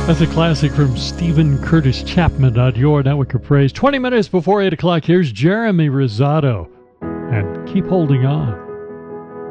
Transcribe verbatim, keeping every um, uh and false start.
That's a classic from Stephen Curtis Chapman on Your Network of Praise. twenty minutes before eight o'clock, here's Jeremy Rosado and Keep Holding On.